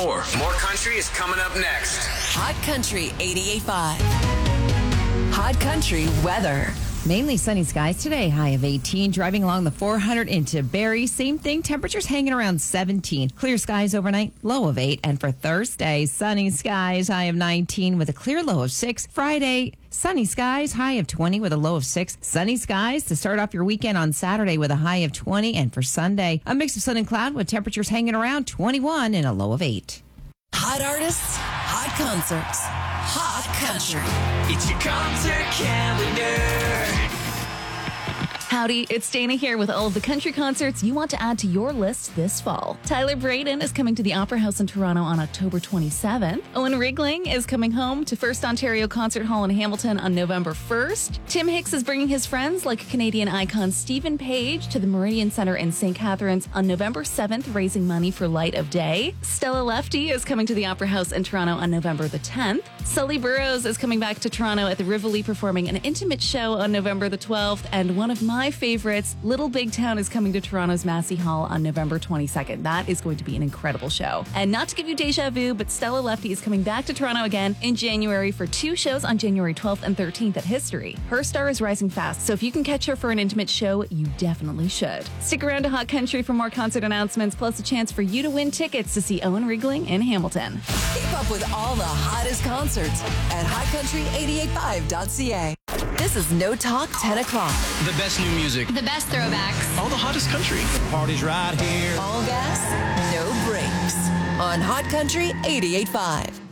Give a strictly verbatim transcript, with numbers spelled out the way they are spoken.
more. More country is coming up next. Hot Country eighty-eight point five. Hot Country weather. Mainly sunny skies today, high of eighteen. Driving along the four hundred into Barrie, same thing. Temperatures hanging around seventeen. Clear skies overnight, low of eight. And for Thursday, sunny skies, high of nineteen with a clear low of six. Friday, sunny skies, high of twenty with a low of six. Sunny skies to start off your weekend on Saturday with a high of twenty. And for Sunday, a mix of sun and cloud with temperatures hanging around twenty-one and a low of eight. Hot artists, hot concerts, hot country. It's your concert calendar. Howdy, it's Dana here with all of the country concerts you want to add to your list this fall. Tyler Braden is coming to the Opera House in Toronto on October twenty-seventh. Owen Rigling is coming home to First Ontario Concert Hall in Hamilton on November first. Tim Hicks is bringing his friends like Canadian icon Stephen Page to the Meridian Centre in Saint Catharines on November seventh, raising money for Light of Day. Stella Lefty is coming to the Opera House in Toronto on November the tenth. Sully Burrows is coming back to Toronto at the Rivoli performing an intimate show on November the twelfth. And one of my favorites, Little Big Town, is coming to Toronto's Massey Hall on November twenty-second. That is going to be an incredible show. And not to give you deja vu, but Stella Lefty is coming back to Toronto again in January for two shows on January twelfth and thirteenth at History. Her star is rising fast, so if you can catch her for an intimate show, you definitely should. Stick around to Hot Country for more concert announcements, plus a chance for you to win tickets to see Owen Rigling in Hamilton. Keep up with all the hottest concerts at hot country eight eight five dot c a. This is No Talk ten o'clock. The best new music. The best throwbacks. All the hottest country. Party's right here. All gas, no brakes. On Hot Country eighty-eight point five.